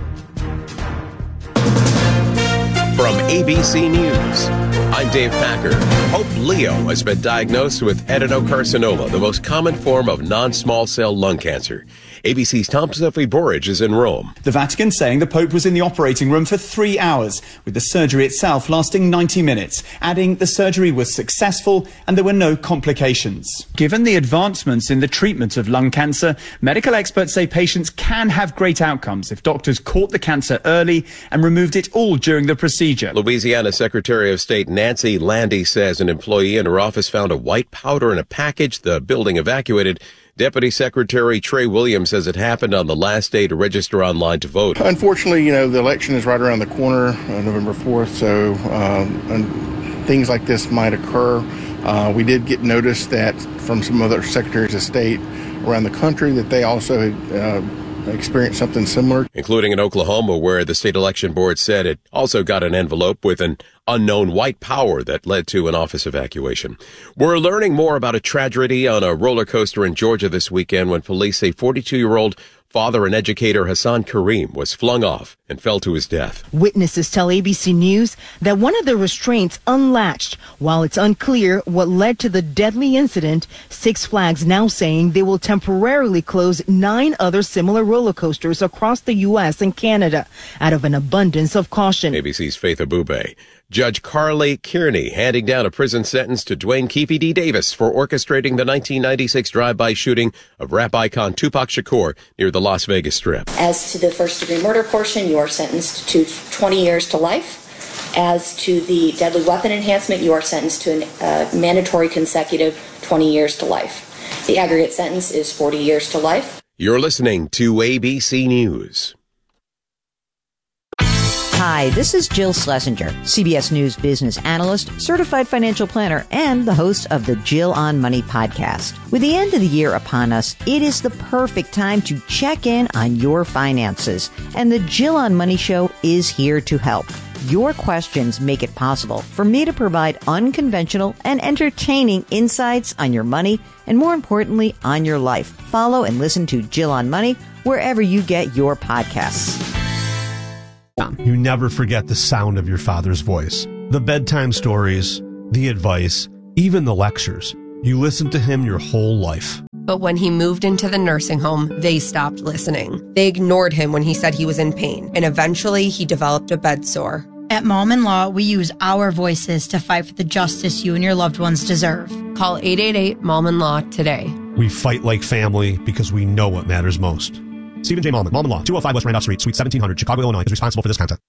From A B C News, I'm Dave Packer. Pope Leo has been diagnosed with adenocarcinoma, the most common form of non-small cell lung cancer. A B C's Tom Sefri-Borage is in Rome. The Vatican saying the Pope was in the operating room for three hours, with the surgery itself lasting ninety minutes, adding the surgery was successful and there were no complications. Given the advancements in the treatment of lung cancer, medical experts say patients can have great outcomes if doctors caught the cancer early and removed it all during the procedure. Louisiana Secretary of State Nancy Landy says an employee in her office found a white powder in a package the building evacuated. Deputy Secretary Trey Williams says it happened on the last day to register online to vote. Unfortunately, you know, the election is right around the corner, uh, November fourth, so um, things like this might occur. Uh, we did get notice that from some other secretaries of state around the country that they also had uh, experienced something similar. Including in Oklahoma, where the state election board said it also got an envelope with an unknown white power that led to an office evacuation. We're learning more about a tragedy on a roller coaster in Georgia this weekend when police say forty-two-year-old father and educator Hassan Kareem was flung off and fell to his death. Witnesses tell A B C News that one of the restraints unlatched. While it's unclear what led to the deadly incident, Six Flags now saying they will temporarily close nine other similar roller coasters across the U S and Canada out of an abundance of caution. A B C's Faith Abube. Judge Carly Kearney handing down a prison sentence to Dwayne Keefe D. Davis for orchestrating the nineteen ninety-six drive-by shooting of rap icon Tupac Shakur near the Las Vegas Strip. As to the first-degree murder portion, you are sentenced to twenty years to life. As to the deadly weapon enhancement, you are sentenced to a uh, mandatory consecutive twenty years to life. The aggregate sentence is forty years to life. You're listening to A B C News. Hi, this is Jill Schlesinger, C B S News business analyst, certified financial planner, and the host of the Jill on Money podcast. With the end of the year upon us, it is the perfect time to check in on your finances. And the Jill on Money show is here to help. Your questions make it possible for me to provide unconventional and entertaining insights on your money and, more importantly, on your life. Follow and listen to Jill on Money wherever you get your podcasts. You never forget the sound of your father's voice. The bedtime stories, the advice, even the lectures. You listened to him your whole life. But when he moved into the nursing home, they stopped listening. They ignored him when he said he was in pain, and eventually he developed a bed sore. At Mom in Law, we use our voices to fight for the justice you and your loved ones deserve. Call eight eight eight, mom in law today. We fight like family because we know what matters most. Stephen J. Mallman, Mom in Law, two oh five West Randolph Street, Suite seventeen hundred, Chicago, Illinois, is responsible for this content.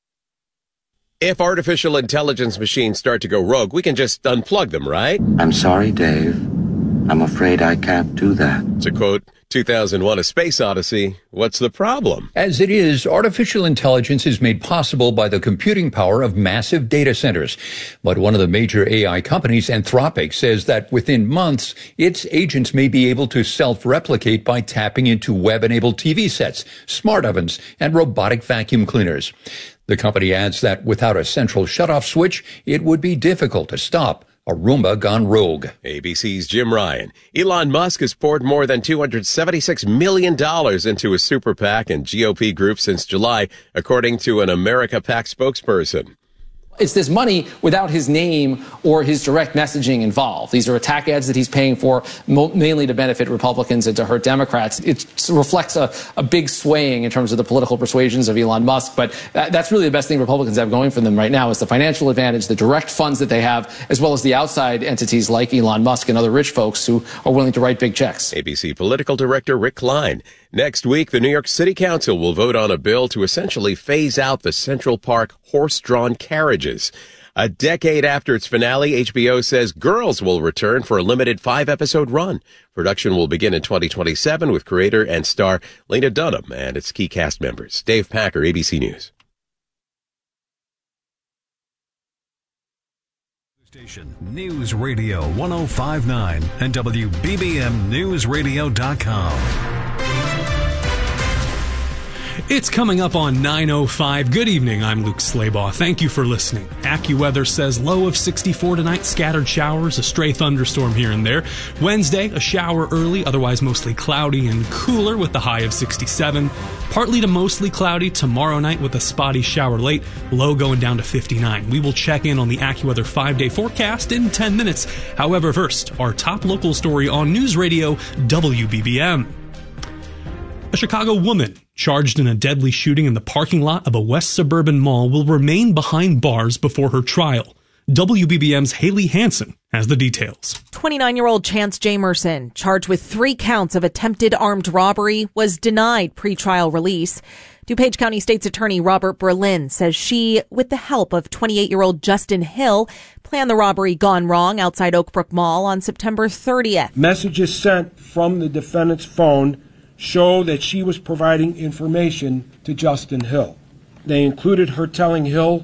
If artificial intelligence machines start to go rogue, we can just unplug them, right? I'm sorry, Dave. I'm afraid I can't do that. To quote two thousand one A Space Odyssey, what's the problem? As it is, artificial intelligence is made possible by the computing power of massive data centers. But one of the major A I companies, Anthropic, says that within months, its agents may be able to self-replicate by tapping into web-enabled T V sets, smart ovens, and robotic vacuum cleaners. The company adds that without a central shutoff switch, it would be difficult to stop a Roomba gone rogue. A B C's Jim Ryan. Elon Musk has poured more than two hundred seventy-six million dollars into his super PAC and G O P group since July, according to an America PAC spokesperson. It's this money without his name or his direct messaging involved. These are attack ads that he's paying for, mo- mainly to benefit Republicans and to hurt Democrats. It reflects a, a big swaying in terms of the political persuasions of Elon Musk, but that, that's really the best thing Republicans have going for them right now is the financial advantage, the direct funds that they have, as well as the outside entities like Elon Musk and other rich folks who are willing to write big checks. A B C political director Rick Klein. Next week, the New York City Council will vote on a bill to essentially phase out the Central Park horse-drawn carriages. A decade after its finale, H B O says Girls will return for a limited five-episode run. Production will begin in twenty twenty-seven with creator and star Lena Dunham and its key cast members. Dave Packer, A B C News. Station News Radio one oh five point nine and W B B M News Radio dot com. It's coming up on nine oh five. Good evening, I'm Luke Slaybaugh. Thank you for listening. AccuWeather says low of sixty-four tonight, scattered showers, a stray thunderstorm here and there. Wednesday, a shower early, otherwise mostly cloudy and cooler with the high of sixty-seven. Partly to mostly cloudy tomorrow night with a spotty shower late, low going down to fifty-nine. We will check in on the AccuWeather five-day forecast in ten minutes. However, first, our top local story on News Radio W B B M. A Chicago woman charged in a deadly shooting in the parking lot of a West Suburban mall will remain behind bars before her trial. W B B M's Haley Hansen has the details. twenty-nine-year-old Chance Jamerson, charged with three counts of attempted armed robbery, was denied pretrial release. DuPage County State's Attorney Robert Berlin says she, with the help of twenty-eight-year-old Justin Hill, planned the robbery gone wrong outside Oakbrook Mall on September thirtieth. Messages sent from the defendant's phone show that she was providing information to Justin Hill. They included her telling Hill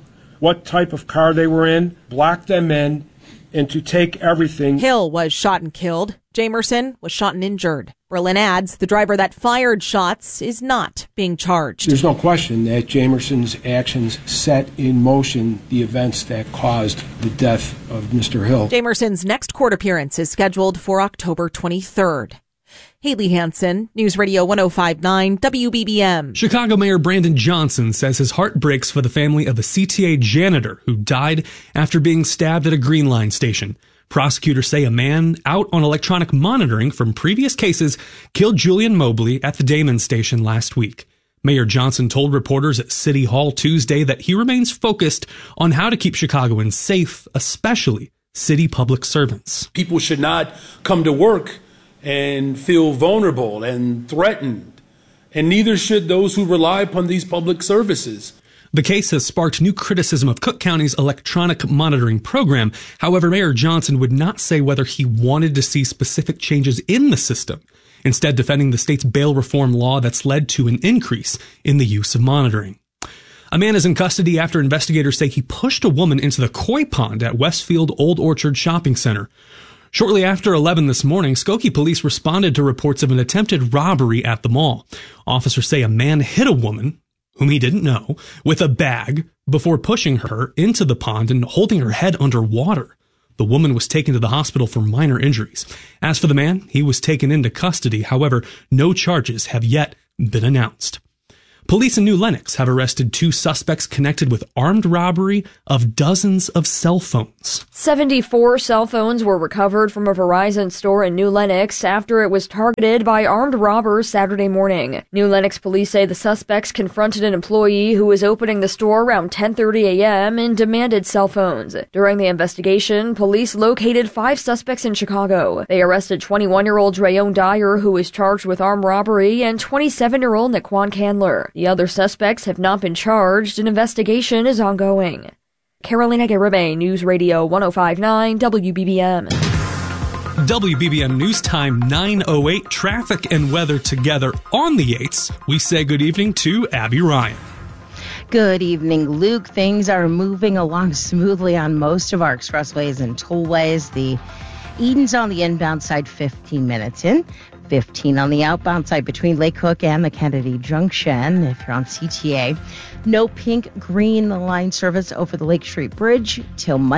what type of car they were in, block them in, and to take everything. Hill was shot and killed. Jamerson was shot and injured. Berlin adds the driver that fired shots is not being charged. There's no question that Jamerson's actions set in motion the events that caused the death of Mister Hill. Jamerson's next court appearance is scheduled for October twenty-third. Haley Hansen, News Radio one oh five point nine W B B M. Chicago Mayor Brandon Johnson says his heart breaks for the family of a C T A janitor who died after being stabbed at a Green Line station. Prosecutors say a man out on electronic monitoring from previous cases killed Julian Mobley at the Damon station last week. Mayor Johnson told reporters at City Hall Tuesday that he remains focused on how to keep Chicagoans safe, especially city public servants. People should not come to work and feel vulnerable and threatened, and neither should those who rely upon these public services. The case has sparked new criticism of Cook County's electronic monitoring program. However, Mayor Johnson would not say whether he wanted to see specific changes in the system, instead defending the state's bail reform law that's led to an increase in the use of monitoring. A man is in custody after investigators say he pushed a woman into the koi pond at Westfield Old Orchard Shopping Center. Shortly after eleven this morning, Skokie police responded to reports of an attempted robbery at the mall. Officers say a man hit a woman, whom he didn't know, with a bag before pushing her into the pond and holding her head underwater. The woman was taken to the hospital for minor injuries. As for the man, he was taken into custody. However, no charges have yet been announced. Police in New Lenox have arrested two suspects connected with armed robbery of dozens of cell phones. seventy-four cell phones were recovered from a Verizon store in New Lenox after it was targeted by armed robbers Saturday morning. New Lenox police say the suspects confronted an employee who was opening the store around ten thirty a.m. and demanded cell phones. During the investigation, police located five suspects in Chicago. They arrested twenty-one-year-old Drayon Dyer, who was charged with armed robbery, and twenty-seven-year-old Naquan Candler. The other suspects have not been charged. An investigation is ongoing. Carolina Garibay, News Radio one oh five point nine W B B M. W B B M News Time nine oh eight. Traffic and weather together on the eights. We say good evening to Abby Ryan. Good evening, Luke. Things are moving along smoothly on most of our expressways and tollways. The Eden's on the inbound side, fifteen minutes in. fifteen on the outbound side between Lake Hook and the Kennedy Junction. If you're on C T A, no pink green line service over the Lake Street Bridge till Monday.